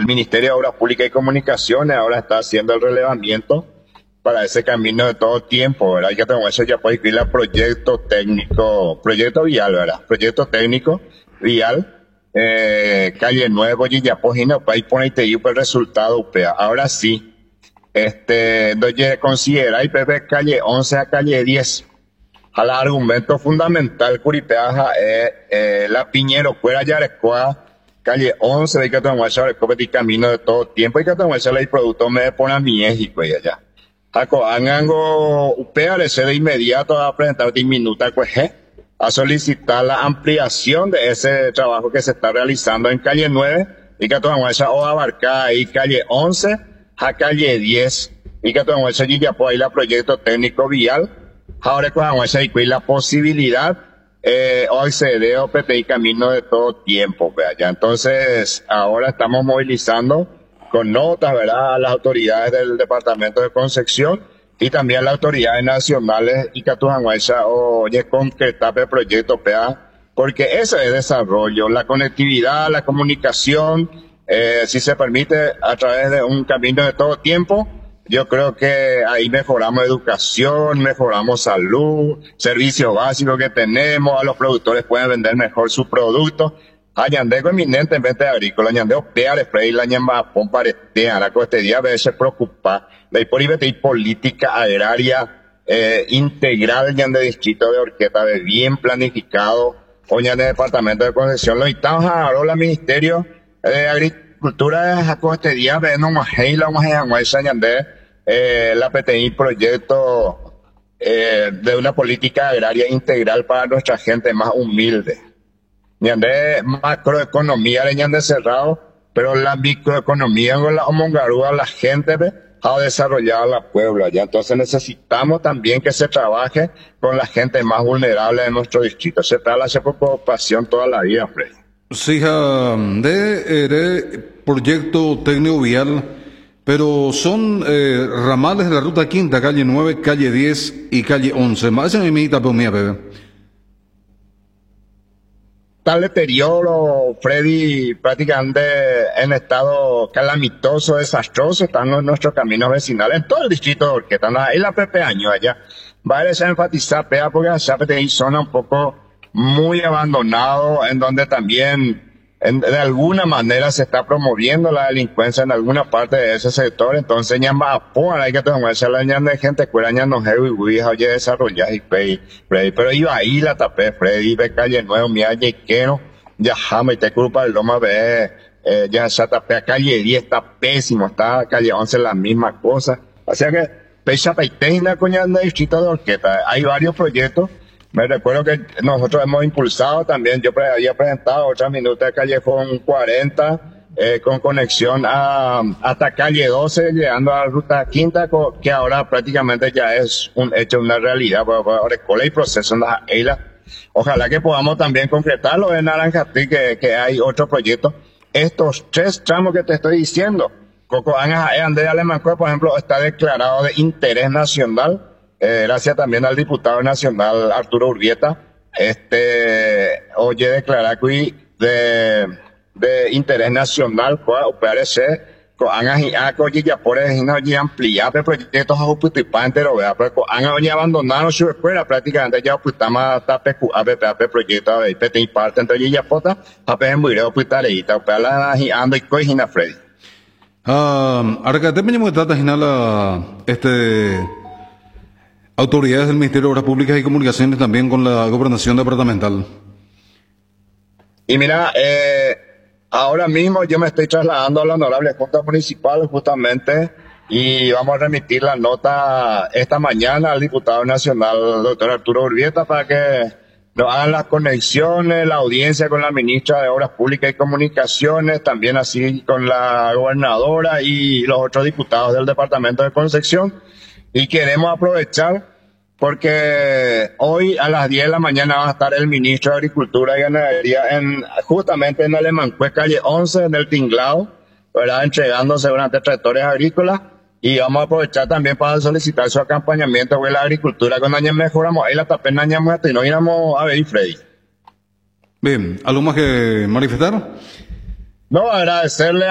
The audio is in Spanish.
el Ministerio de Obras Públicas y Comunicaciones ahora está haciendo el relevamiento para ese camino de todo tiempo, ¿verdad? Hay que tener eso, ya puede escribir el proyecto técnico, proyecto vial, ¿verdad? Proyecto técnico vial, calle 9, Boyillapojina, para ahí poner el resultado, upea. Ahora sí, doy considera IPP calle 11 a calle 10. Al argumento fundamental, Curipeaja, la Piñero, fuera Yarecoa, calle 11, hay que tomar el camino de todo tiempo, hay que tomar el producto me pone a México y allá. Ako, angango, upea de inmediato a presentar diminuta, pues, a solicitar la ampliación de ese trabajo que se está realizando en calle 9, y que tomamos o abarcar ahí calle 11 a calle 10, y que tomamos allí ya por ahí la proyecto técnico vial. Ahora vamos a la posibilidad hoy se dé PTI camino de todo tiempo, ¿verdad? Entonces, ahora estamos movilizando con notas, ¿verdad?, a las autoridades del Departamento de Concepción y también a las autoridades nacionales y que oye concretar el proyecto, ¿verdad? Porque eso es desarrollo, la conectividad, la comunicación, si se permite a través de un camino de todo tiempo. Yo creo que ahí mejoramos educación, mejoramos salud, servicios básicos que tenemos, a los productores pueden vender mejor sus productos. Añandeco eminente en venta de agrícola, añandeo peare, frey, la ñamba, pomparete, araco, este día a veces preocupa, de por ahí política agraria, integral, ñande distrito de Orqueta, de bien planificado, o ñande departamento de Concepción, lo estamos a la Ministerio de Agricultura de Jaco, este día, ven un la la PTI proyecto de una política agraria integral para nuestra gente más humilde. Ñande macroeconomía de ñande cerrado, pero la microeconomía con la homongarúa, la gente ha desarrollado la Puebla, ya entonces necesitamos también que se trabaje con la gente más vulnerable de nuestro distrito. Se trata de preocupación toda la vida, Freddy. Sí, de proyecto técnico vial, pero son ramales de la ruta quinta, calle 9, calle 10 y calle 11. Más en mi por mí, bebé. Tal deterioro, Freddy, prácticamente en estado calamitoso, desastroso, están nuestros caminos vecinales en todo el distrito de Orqueta, ahí la Pepe Año allá. Va a enfatizar, porque allá hay zona un poco muy abandonado, en donde también de alguna manera se está promoviendo la delincuencia en alguna parte de ese sector. Entonces hay que tomarse la de gente cuera no oye desarrollar y Freddy, pero iba ahí la tapé Freddy, ve calle nuevo, mira yequero, ya jama y te culpa el loma ve, ya se tapé a calle 10, está pésimo, está calle 11 la misma cosa. O sea que pecha peiteina coña de distrito de Orqueta, hay varios proyectos. Me recuerdo que nosotros hemos impulsado también, yo había presentado otra minuta de Callejón 40, con conexión hasta calle 12, llegando a la ruta quinta, que ahora prácticamente ya es un hecho, una realidad, por escuela y proceso en la EILA. Ojalá que podamos también concretarlo en Naranjatí, que hay otro proyecto. Estos 3 tramos que te estoy diciendo, Coco Ande Alemanco, por ejemplo, está declarado de interés nacional. Gracias también al diputado nacional Arturo Urbieta, oye declarar que de interés nacional, parece que ya por ampliar proyectos a Uputipa entero, pero han abandonado su escuela prácticamente ya Uputama hasta PQAPP proyecto de PT parte entre Yapota, a Pembuire Uputareita, para ando y coigina Freddy. Ahora que te me trata autoridades del Ministerio de Obras Públicas y Comunicaciones también con la gobernación departamental. Y mira, ahora mismo yo me estoy trasladando a la honorable Junta Municipal justamente y vamos a remitir la nota esta mañana al diputado nacional, doctor Arturo Urbieta, para que nos hagan las conexiones, la audiencia con la ministra de Obras Públicas y Comunicaciones, también así con la gobernadora y los otros diputados del departamento de Concepción. Y queremos aprovechar porque hoy a las 10 de la mañana va a estar el ministro de Agricultura y Ganadería justamente en Alemancue, calle 11, en el Tinglao, ¿verdad? Entregándose durante tractores agrícolas. Y vamos a aprovechar también para solicitar su acompañamiento con la agricultura. Con años mejoramos ahí la tapena añamos y no íbamos a ver Freddy. Bien, ¿algo más que manifestar? No, agradecerle